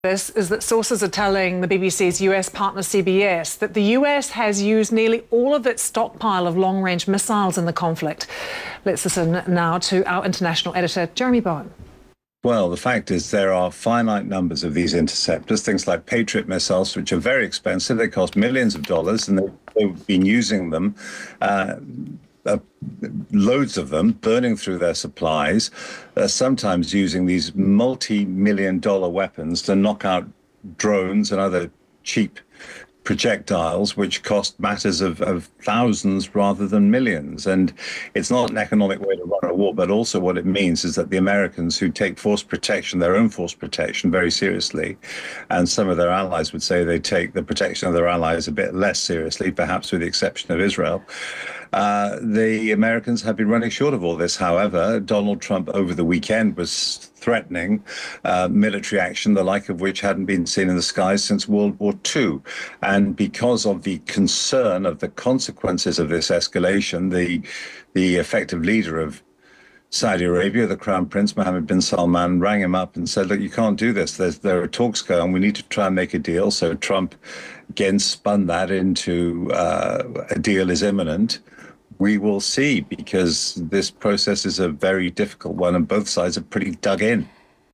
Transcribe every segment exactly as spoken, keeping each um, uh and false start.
This is that sources are telling the B B C's U S partner C B S that the U S has used nearly all of its stockpile of long-range missiles in the conflict. Let's listen now to our international editor, Jeremy Bowen. Well, the fact is there are finite numbers of these interceptors, things like Patriot missiles, which are very expensive. They cost millions of dollars, and they've, they've been using them, uh, uh, loads of them, burning through their supplies, uh, sometimes using these multi-million dollar weapons to knock out drones and other cheap projectiles, which cost matters of, of thousands rather than millions. And it's not an economic way to run a war, but also what it means is that the Americans, who take force protection, their own force protection, very seriously, and some of their allies would say they take the protection of their allies a bit less seriously, perhaps with the exception of Israel. Uh, the Americans have been running short of all this. However, Donald Trump over the weekend was threatening uh, military action, the like of which hadn't been seen in the skies since World War Two. And because of the concern of the consequences of this escalation, the, the effective leader of Saudi Arabia, the Crown Prince Mohammed bin Salman, rang him up and said, look, you can't do this. There's, there are talks going. We need to try and make a deal. So Trump again spun that into uh, a deal is imminent. We will see, because this process is a very difficult one and both sides are pretty dug in.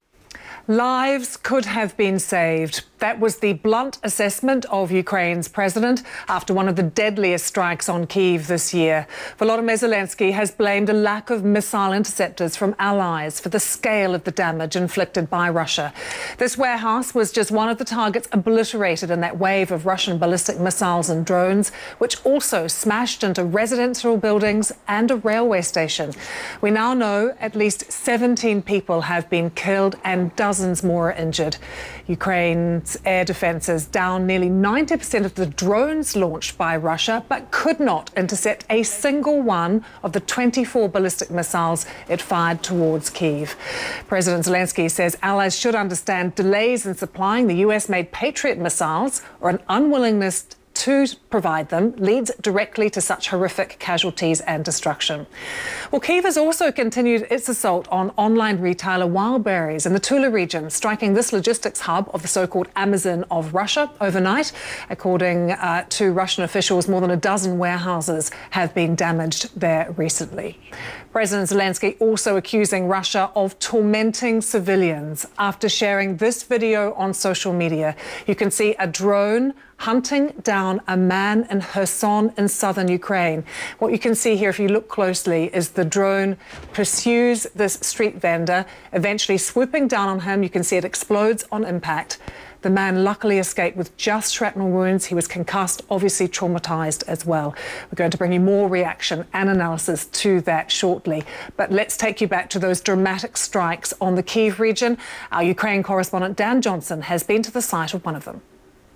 Lives could have been saved. That was the blunt assessment of Ukraine's president after one of the deadliest strikes on Kyiv this year. Volodymyr Zelensky has blamed a lack of missile interceptors from allies for the scale of the damage inflicted by Russia. This warehouse was just one of the targets obliterated in that wave of Russian ballistic missiles and drones, which also smashed into residential buildings and a railway station. We now know at least seventeen people have been killed and dozens more are injured. Ukraine's air defences down nearly ninety percent of the drones launched by Russia, but could not intercept a single one of the twenty-four ballistic missiles it fired towards Kyiv. President Zelensky says allies should understand delays in supplying the U S-made Patriot missiles or an unwillingness to provide them leads directly to such horrific casualties and destruction. Well, Kyiv has also continued its assault on online retailer Wildberries in the Tula region, striking this logistics hub of the so-called Amazon of Russia overnight. According uh, to Russian officials, more than a dozen warehouses have been damaged there recently. President Zelensky also accusing Russia of tormenting civilians after sharing this video on social media. You can see a drone hunting down a man in Kherson in southern Ukraine. What you can see here, if you look closely, is the drone pursues this street vendor, eventually swooping down on him. You can see it explodes on impact. The man luckily escaped with just shrapnel wounds. He was concussed, obviously traumatized as well. We're going to bring you more reaction and analysis to that shortly. But let's take you back to those dramatic strikes on the Kyiv region. Our Ukraine correspondent Dan Johnson has been to the site of one of them.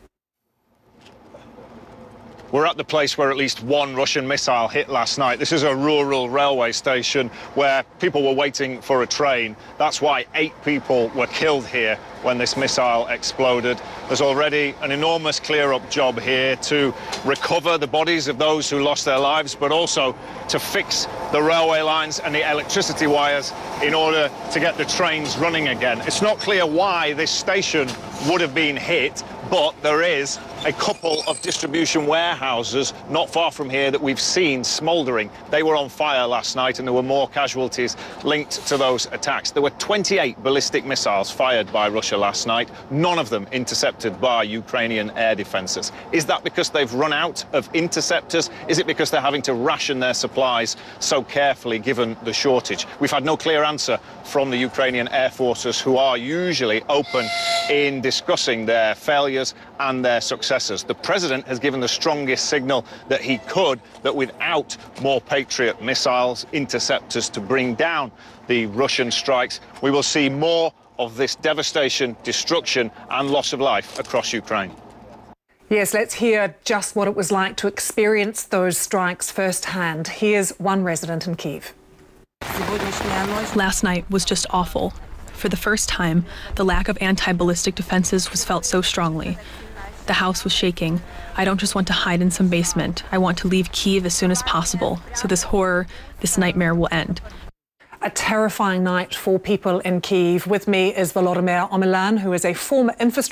We're at the place where at least one Russian missile hit last night. This is a rural railway station where people were waiting for a train. That's why eight people were killed here when this missile exploded. There's already an enormous clear-up job here to recover the bodies of those who lost their lives, but also to fix the railway lines and the electricity wires in order to get the trains running again. It's not clear why this station would have been hit, but there is a couple of distribution warehouses not far from here that we've seen smouldering. They were on fire last night and there were more casualties linked to those attacks. There were twenty-eight ballistic missiles fired by Russia last night, none of them intercepted by Ukrainian air defences. Is that because they've run out of interceptors? Is it because they're having to ration their supplies so carefully given the shortage? We've had no clear answer from the Ukrainian air forces, who are usually open in discussing their failures and their successes. The president has given the strongest signal that he could, that without more Patriot missiles, interceptors to bring down the Russian strikes, we will see more of this devastation, destruction and loss of life across Ukraine. Yes, let's hear just what it was like to experience those strikes firsthand. Here's one resident in Kyiv. Last night was just awful. For the first time, the lack of anti-ballistic defenses was felt so strongly. The house was shaking. I don't just want to hide in some basement. I want to leave Kyiv as soon as possible, so this horror, this nightmare will end. A terrifying night for people in Kyiv. With me is Volodymyr Omielan, who is a former infrastructure